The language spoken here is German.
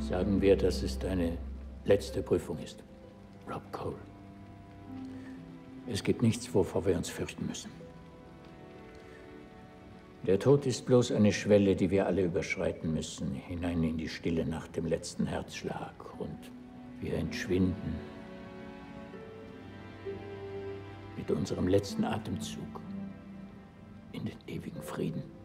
Sagen wir, dass es deine letzte Prüfung ist, Rob Cole. Es gibt nichts, wovor wir uns fürchten müssen. Der Tod ist bloß eine Schwelle, die wir alle überschreiten müssen, hinein in die Stille nach dem letzten Herzschlag. Und wir entschwinden mit unserem letzten Atemzug in den ewigen Frieden.